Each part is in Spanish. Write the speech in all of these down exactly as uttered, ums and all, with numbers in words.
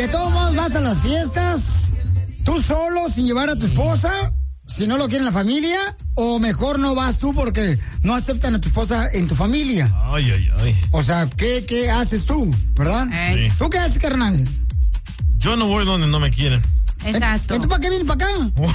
de todos modos vas a las fiestas, tú solo, sin llevar a tu esposa, si no lo quiere la familia, o mejor no vas tú porque no aceptan a tu esposa en tu familia. Ay, ay, ay. O sea, ¿qué, qué haces tú, verdad? Sí. ¿Tú qué haces, carnal? Yo no voy donde no me quieren. Exacto. ¿Entonces para qué vienes para acá?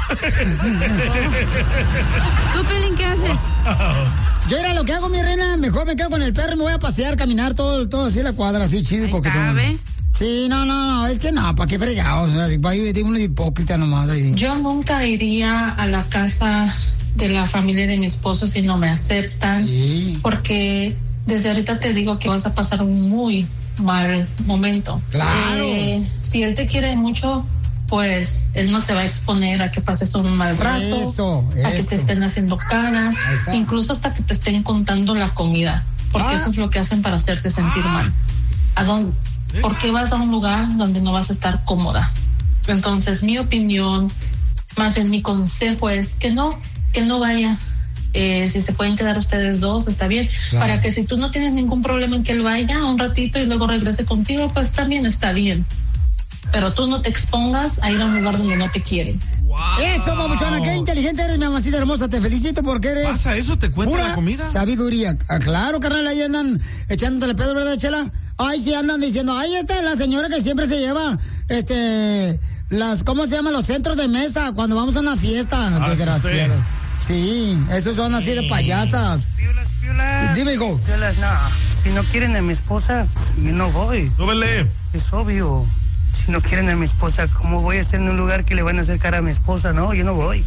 ¿Tú, Pelín, qué haces? Yo era lo que hago, mi reina, mejor me quedo con el perro y me voy a pasear, caminar todo, todo así la cuadra, así chido. Porque ¿Sabes? Sí, no, no, no, es que no, ¿para qué fregados? O sea, va a ir uno de hipócrita nomás ahí. Yo nunca iría a la casa de la familia de mi esposo si no me aceptan, sí. Porque desde ahorita te digo que vas a pasar un muy mal momento. Claro. Eh, si él te quiere mucho, pues él no te va a exponer a que pases un mal rato, eso, a eso. que te estén haciendo caras, incluso hasta que te estén contando la comida, porque ah. eso es lo que hacen para hacerte sentir ah. mal. ¿A dónde? ¿Por qué vas a un lugar donde no vas a estar cómoda? Entonces, mi opinión, más bien mi consejo es que no, que no vaya. Eh, si se pueden quedar ustedes dos, está bien. Claro. Para que si tú no tienes ningún problema en que él vaya un ratito y luego regrese contigo, pues también está bien. Pero tú no te expongas a ir a un lugar donde no te quieren. Wow. Eso, babuchona, qué inteligente eres, mi mamacita hermosa, te felicito porque eres... ¿Pasa eso? ¿Te cuenta pura la comida? Sabiduría. Ah, claro, carnal, ahí andan echándole pedo, ¿verdad, Chela? Ay, sí, andan diciendo, ay, esta es la señora que siempre se lleva, este, las, ¿cómo se llaman? Los centros de mesa cuando vamos a una fiesta, ah, desgraciada. Sí, esos son así de payasas. Piolas, piolas. Dime, hijo. Piolas, no, si no quieren a mi esposa, yo no voy. Súbele. Es obvio. Si no quieren a mi esposa, ¿cómo voy a estar en un lugar que le van a acercar a mi esposa? No, yo no voy.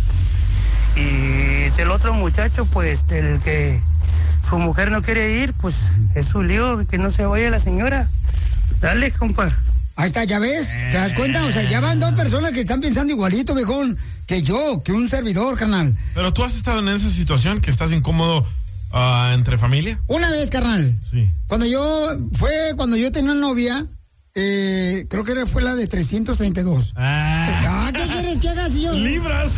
Y del otro muchacho, pues, del que su mujer no quiere ir, pues, es su lío, que no se vaya la señora. Dale, compa. Ahí está, ¿ya ves? ¿Te das cuenta? O sea, ya van dos personas que están pensando igualito, viejón, que yo, que un servidor, carnal. Pero tú has estado en esa situación que estás incómodo uh, entre familia. Una vez, carnal. Sí. Cuando yo, fue cuando yo tenía una novia. Eh, creo que era, fue la de trescientos treinta y dos. Ah, ah ¿qué quieres que hagas yo? Libras.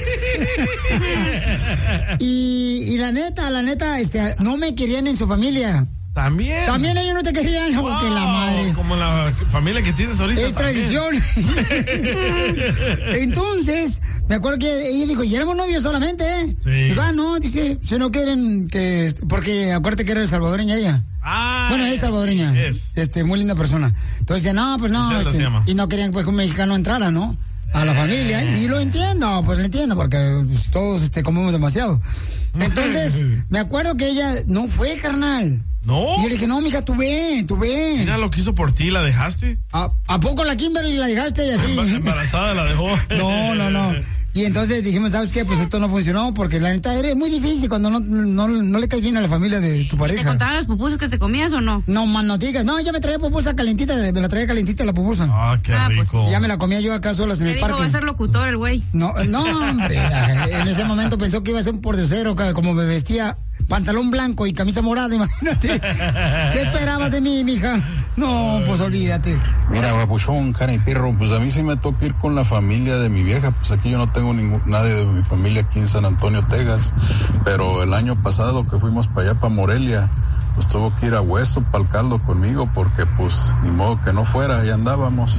y, y la neta, la neta, este, no me querían en su familia. También. También ellos no te querían, wow, porque la madre. Como la familia que tienes ahorita. Es tradición. Entonces, me acuerdo que ella dijo, y éramos novios solamente, ¿eh? Sí. Digo, ah, no, dice, si no quieren que, porque acuérdate que era salvadoreña ella. Ah, bueno, es salvadoreña. Es. Este, muy linda persona. Entonces decía, no, pues no. Este, y no querían pues, que un mexicano entrara, ¿no? A la familia. Y lo entiendo, pues lo entiendo, porque pues, todos este, comemos demasiado. Entonces, me acuerdo que ella no fue, carnal. No. Y yo le dije, no, mija, tú ve, tú ve. Mira lo que hizo por ti, ¿la dejaste? ¿A, ¿a poco la Kimberly la dejaste y así? Embarazada la dejó. No, no, no. Y entonces dijimos, ¿sabes qué? Pues esto no funcionó porque la neta era muy difícil cuando no, no, no le caes bien a la familia de tu pareja. ¿Te contaban las pupusas que te comías o no? No, man, no digas. No, yo me traía pupusa calentita, me la traía calentita la pupusa. Ah, qué ah, rico. Pues, ya me la comía yo acá solas en me el dijo, parque. Va a ser locutor el güey. No, no, hombre. En ese momento pensó que iba a ser un pordiosero, como me vestía. Pantalón blanco y camisa morada, imagínate. ¿Qué esperabas de mí, mija? No, pues olvídate. Mira, babuchón, cara y perro, pues a mí sí me toca ir con la familia de mi vieja, pues aquí yo no tengo ningún, nadie de mi familia aquí en San Antonio, Texas, pero el año pasado que fuimos para allá, para Morelia, pues tuvo que ir a Hueso, para el caldo conmigo, porque pues ni modo que no fuera, ahí andábamos.